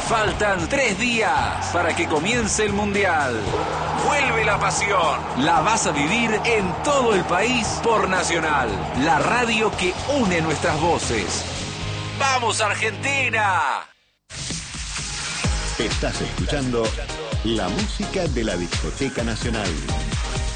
Faltan 3 días para que comience el Mundial. Vuelve la pasión. La vas a vivir en todo el país por Nacional, la radio que une nuestras voces. ¡Vamos, Argentina! Estás escuchando la música de la Discoteca Nacional.